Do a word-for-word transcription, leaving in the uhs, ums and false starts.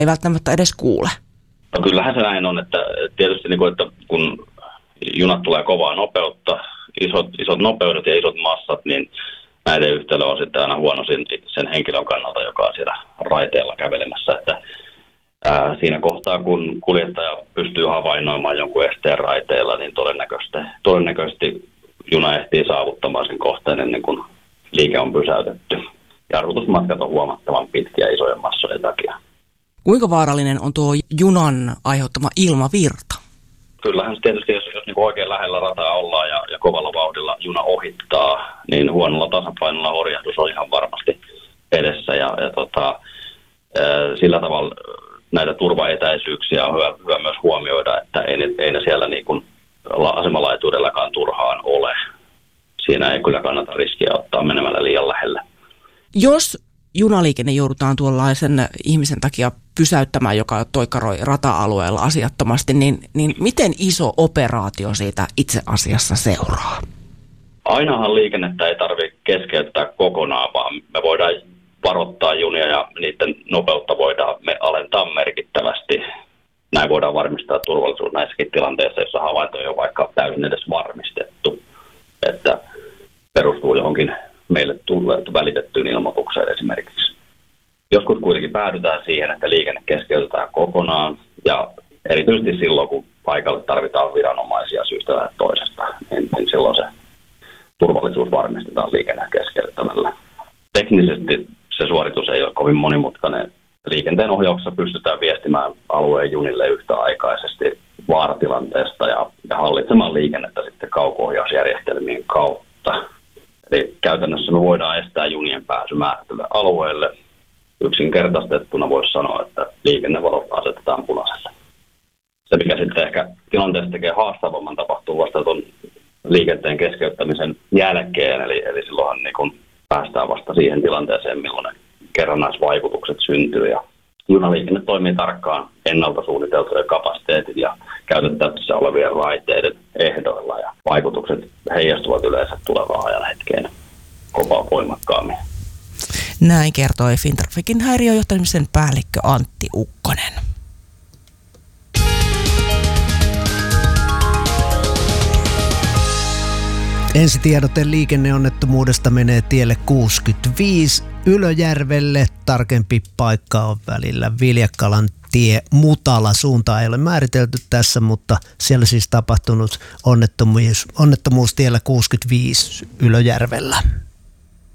ei välttämättä edes kuule. No kyllähän se näin on, että tietysti niin kuin, että kun junat tulee kovaa nopeutta, isot, isot nopeudet ja isot massat, niin näiden yhtälö on sitten aina huono sen, sen henkilön kannalta, joka on siellä raiteella kävelemässä. Että, ää, siinä kohtaa, kun kuljettaja pystyy havainnoimaan jonkun esteen raiteilla, niin todennäköisesti, todennäköisesti juna ehtii saavuttamaan sen kohteen ennen kuin liike on pysäytetty. Jarrutusmatkat on huomattavan pitkiä isojen massojen takia. Kuinka vaarallinen on tuo junan aiheuttama ilmavirta? Kyllähän se tietysti, jos, jos niin oikein lähellä rataa ollaan ja, ja kovalla vauhdilla juna ohittaa, niin huonolla tasapainolla horjahdus on ihan varmasti edessä. Ja, ja tota, ää, sillä tavalla näitä turvaetäisyyksiä on hyvä, hyvä myös huomioida, että ei ne, ei ne siellä niin kuin asemalaituudellakaan turhaan ole. Siinä ei kyllä kannata riskiä ottaa menemällä liian lähelle. Jos junaliikenne joudutaan tuollaisen ihmisen takia pysäyttämään, joka toikaroi rata-alueella asiattomasti, niin, niin miten iso operaatio siitä itse asiassa seuraa? Ainahan liikennettä ei tarvitse keskeyttää kokonaan, vaan me voidaan varoittaa junia ja niiden nopeutta voidaan me alentaa merkittävästi. Näin voidaan varmistaa turvallisuus näissäkin tilanteissa, joissa havainto ei ole vaikka täysin edes varmistettu, että perustuu johonkin meille tulleet välitettyyn ilmoitukseen esimerkiksi. Joskus kuitenkin päädytään siihen, että liikenne keskeytetään kokonaan ja erityisesti silloin, kun paikalle tarvitaan viranomaisia syystä tai toisesta, niin, niin silloin se turvallisuus varmistetaan liikenne keskeyttämällä. Teknisesti se suoritus ei ole kovin monimutkainen. Liikenteen ohjauksessa pystytään viestimään alueen junille yhtäaikaisesti vaaratilanteesta ja, ja hallitsemaan liikennettä sitten kauko-ohjausjärjestelmien kautta. Eli käytännössä me voidaan estää junien pääsy määrätylle alueelle. Yksinkertaistettuna voisi sanoa, että liikennevalot asetetaan punaiselle. Se, mikä sitten ehkä tilanteessa tekee haastavamman, tapahtuu vasta tuon liikenteen keskeyttämisen jälkeen. Eli, eli silloinhan niin kun päästään vasta siihen tilanteeseen, milloin ne kerrannaisvaikutukset syntyy. Ja junaliikenne toimii tarkkaan ennalta suunniteltujen kapasiteetin ja käytettävissä olevien raiteiden ehdoilla. Ja vaikutukset heijastuvat yleensä tulevaan ajan hetkeen kovaa voimakkaammin. Näin kertoi Fintraficin häiriöjohtamisen päällikkö Antti Ukkonen. Ensitiedote liikenneonnettomuudesta menee tielle kuusikymmentäviisi Ylöjärvelle. Tarkempi paikka on välillä Viljakkalan tie Mutala. Suunta ei ole määritelty tässä, mutta siellä siis tapahtunut onnettomuus, onnettomuus tiellä kuusikymmentäviisi Ylöjärvellä.